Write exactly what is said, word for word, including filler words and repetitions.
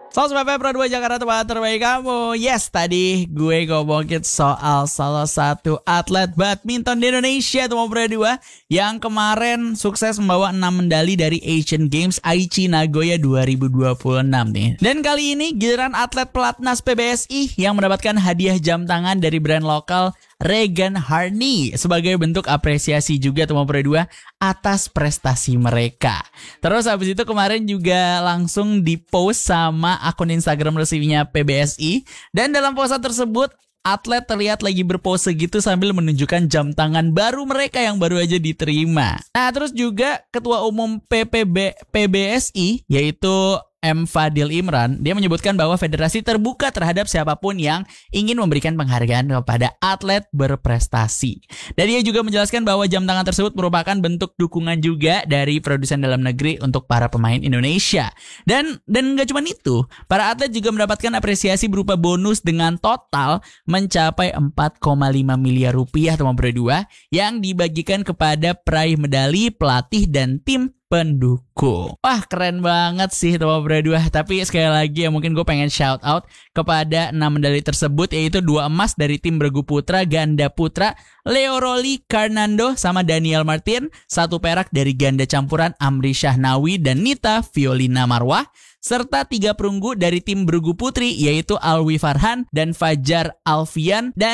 seratus P P Pro dua Jakarta, tempat terbaik kamu. Yes, tadi gue ngomongin soal salah satu atlet badminton di Indonesia, teman Pro dua, yang kemarin sukses membawa enam medali dari Asian Games Aichi Nagoya dua ribu dua puluh enam nih. Dan kali ini giliran atlet pelatnas P B S I yang mendapatkan hadiah jam tangan dari brand lokal Regan Harney sebagai bentuk apresiasi juga, teman Pro dua, atas prestasi mereka. Terus habis itu kemarin juga langsung di-post sama akun Instagram resminya P B S I, dan dalam postingan tersebut atlet terlihat lagi berpose gitu sambil menunjukkan jam tangan baru mereka yang baru aja diterima. Nah, terus juga Ketua Umum P P B P B S I yaitu M. Fadil Imran, dia menyebutkan bahwa federasi terbuka terhadap siapapun yang ingin memberikan penghargaan kepada atlet berprestasi. Dan dia juga menjelaskan bahwa jam tangan tersebut merupakan bentuk dukungan juga dari produsen dalam negeri untuk para pemain Indonesia. Dan dan gak cuma itu, para atlet juga mendapatkan apresiasi berupa bonus dengan total mencapai empat koma lima miliar rupiah, teman Pro dua, yang dibagikan kepada peraih medali, pelatih, dan tim pendukung. Wah, keren banget sih teman Pro dua. Tapi sekali lagi ya, mungkin gue pengen shout out kepada enam medali tersebut, yaitu dua emas dari tim bergu putra ganda putra Leo Rolly Karnando sama Daniel Martin, satu perak dari ganda campuran Amri Syahnawi dan Nita Violina Marwah, serta tiga perunggu dari tim bergu putri yaitu Alwi Farhan dan Fajar Alfian, dan